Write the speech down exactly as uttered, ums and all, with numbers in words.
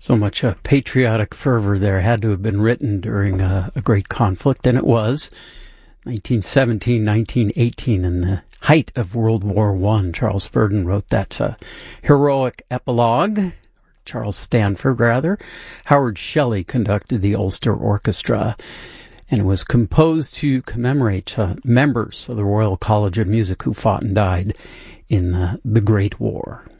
So much uh, patriotic fervor there had to have been written during a, a great conflict, and it was. nineteen seventeen, nineteen eighteen, in the height of World War One, Charles Ferdin wrote that uh, heroic epilogue. Charles Stanford, rather. Howard Shelley conducted the Ulster Orchestra, and it was composed to commemorate uh, members of the Royal College of Music who fought and died in uh, the Great War.